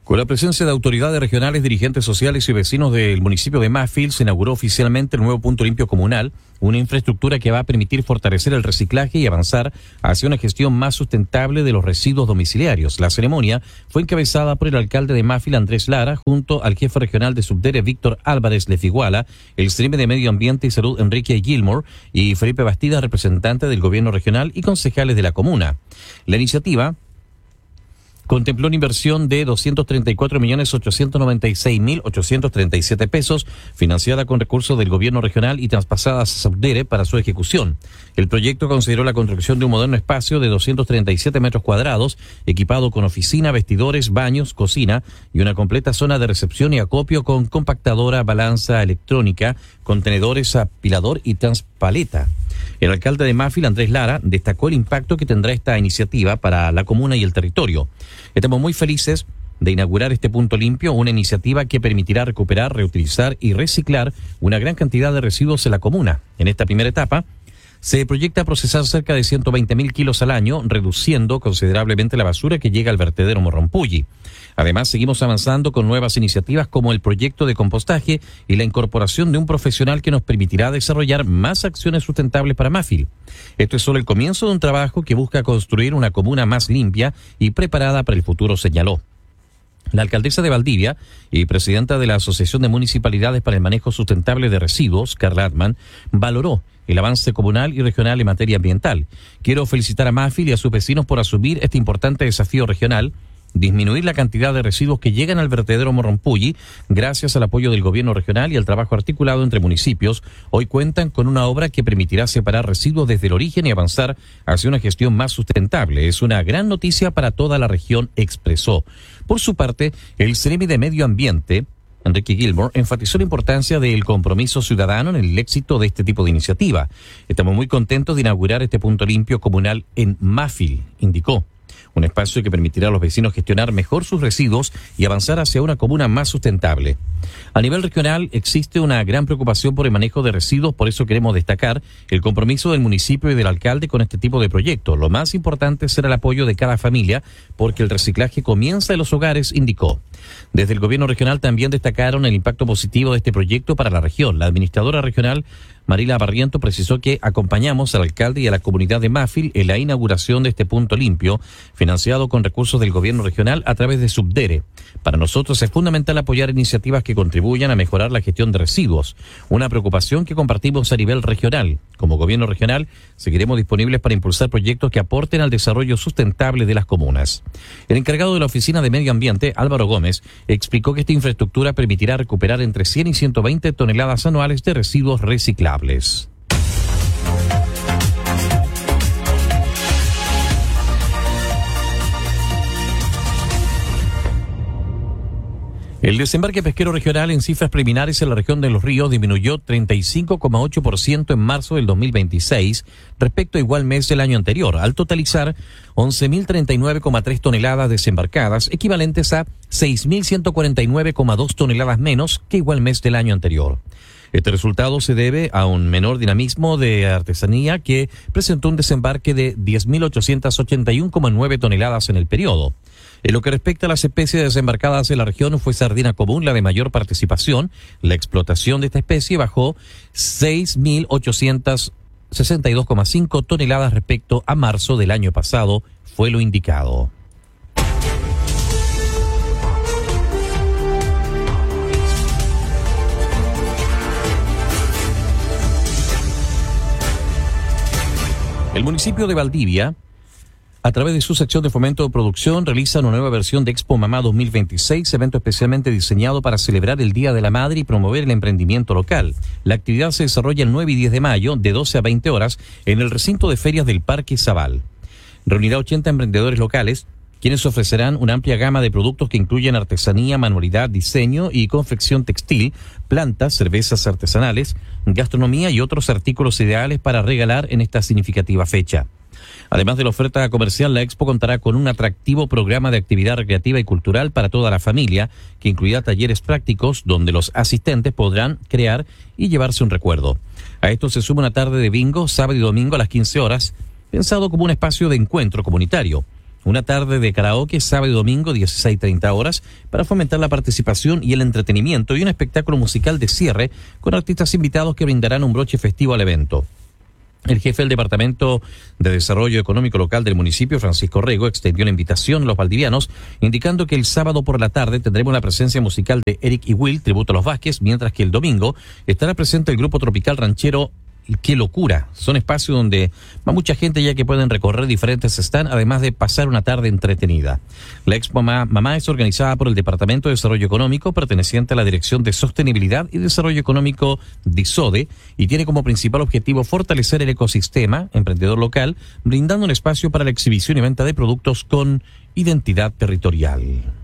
Con la presencia de autoridades regionales, dirigentes sociales y vecinos del municipio de Mafil, se inauguró oficialmente el nuevo punto limpio comunal, una infraestructura que va a permitir fortalecer el reciclaje y avanzar hacia una gestión más sustentable de los residuos domiciliarios. La ceremonia fue encabezada por el alcalde de Mafil, Andrés Lara, junto al jefe regional de Subdere, Víctor Álvarez Lefiguala, el CNM de Medio Ambiente y Salud, Enrique Gilmore, y Felipe Bastida, representante del gobierno regional y concejales de la comuna. La iniciativa contempló una inversión de 234.896.837 pesos, financiada con recursos del gobierno regional y traspasadas a Subdere para su ejecución. El proyecto consideró la construcción de un moderno espacio de 237 metros cuadrados, equipado con oficina, vestidores, baños, cocina y una completa zona de recepción y acopio con compactadora, balanza electrónica, contenedores, apilador y transpaleta. El alcalde de Mafil, Andrés Lara, destacó el impacto que tendrá esta iniciativa para la comuna y el territorio. Estamos muy felices de inaugurar este punto limpio, una iniciativa que permitirá recuperar, reutilizar y reciclar una gran cantidad de residuos en la comuna. En esta primera etapa, se proyecta procesar cerca de 120.000 kilos al año, reduciendo considerablemente la basura que llega al vertedero Morrompulli. Además, seguimos avanzando con nuevas iniciativas como el proyecto de compostaje y la incorporación de un profesional que nos permitirá desarrollar más acciones sustentables para Mafil. Esto es solo el comienzo de un trabajo que busca construir una comuna más limpia y preparada para el futuro, señaló. La alcaldesa de Valdivia y presidenta de la Asociación de Municipalidades para el Manejo Sustentable de Residuos, Carla Atman, valoró el avance comunal y regional en materia ambiental. Quiero felicitar a Mafil y a sus vecinos por asumir este importante desafío regional, disminuir la cantidad de residuos que llegan al vertedero Morrompulli. Gracias al apoyo del gobierno regional y al trabajo articulado entre municipios, hoy cuentan con una obra que permitirá separar residuos desde el origen y avanzar hacia una gestión más sustentable. Es una gran noticia para toda la región, expresó. Por su parte, el CNM de Medio Ambiente, Enrique Gilmore, enfatizó la importancia del compromiso ciudadano en el éxito de este tipo de iniciativa. Estamos muy contentos de inaugurar este punto limpio comunal en Mafil, indicó. Un espacio que permitirá a los vecinos gestionar mejor sus residuos y avanzar hacia una comuna más sustentable. A nivel regional existe una gran preocupación por el manejo de residuos, por eso queremos destacar el compromiso del municipio y del alcalde con este tipo de proyectos. Lo más importante será el apoyo de cada familia, porque el reciclaje comienza en los hogares, indicó. Desde el gobierno regional también destacaron el impacto positivo de este proyecto para la región. La administradora regional, Marila Barriento, precisó que acompañamos al alcalde y a la comunidad de Mafil en la inauguración de este punto limpio, financiado con recursos del gobierno regional a través de Subdere. Para nosotros es fundamental apoyar iniciativas que contribuyan a mejorar la gestión de residuos, una preocupación que compartimos a nivel regional. Como gobierno regional, seguiremos disponibles para impulsar proyectos que aporten al desarrollo sustentable de las comunas. El encargado de la Oficina de Medio Ambiente, Álvaro Gómez, explicó que esta infraestructura permitirá recuperar entre 100 y 120 toneladas anuales de residuos reciclables. El desembarque pesquero regional en cifras preliminares en la región de Los Ríos disminuyó 35,8% en marzo del 2026 respecto a igual mes del año anterior, al totalizar 11.039,3 toneladas desembarcadas, equivalentes a 6.149,2 toneladas menos que igual mes del año anterior. Este resultado se debe a un menor dinamismo de artesanía que presentó un desembarque de 10.881,9 toneladas en el periodo. En lo que respecta a las especies desembarcadas en la región, fue sardina común la de mayor participación. La explotación de esta especie bajó 6.862,5 toneladas respecto a marzo del año pasado, fue lo indicado. El municipio de Valdivia, a través de su sección de fomento de producción, realiza una nueva versión de Expo Mamá 2026, evento especialmente diseñado para celebrar el Día de la Madre y promover el emprendimiento local. La actividad se desarrolla el 9 y 10 de mayo, de 12 a 20 horas, en el recinto de ferias del Parque Zabal. Reunirá 80 emprendedores locales, quienes ofrecerán una amplia gama de productos que incluyen artesanía, manualidad, diseño y confección textil, plantas, cervezas artesanales, gastronomía y otros artículos ideales para regalar en esta significativa fecha. Además de la oferta comercial, la Expo contará con un atractivo programa de actividad recreativa y cultural para toda la familia, que incluirá talleres prácticos donde los asistentes podrán crear y llevarse un recuerdo. A esto se suma una tarde de bingo, sábado y domingo a las 15 horas, pensado como un espacio de encuentro comunitario. una tarde de karaoke sábado y domingo 16:30 horas para fomentar la participación y el entretenimiento, y un espectáculo musical de cierre con artistas invitados que brindarán un broche festivo al evento. El jefe del Departamento de Desarrollo Económico Local del municipio, Francisco Rego, extendió la invitación a los valdivianos, indicando que el sábado por la tarde tendremos la presencia musical de Eric y Will, tributo a los Vázquez, mientras que el domingo estará presente el grupo tropical ranchero Qué Locura. Son espacios donde va mucha gente, ya que pueden recorrer diferentes stands, además de pasar una tarde entretenida. La Expo Mamá es organizada por el Departamento de Desarrollo Económico, perteneciente a la Dirección de Sostenibilidad y Desarrollo Económico DISODE, y tiene como principal objetivo fortalecer el ecosistema emprendedor local, brindando un espacio para la exhibición y venta de productos con identidad territorial.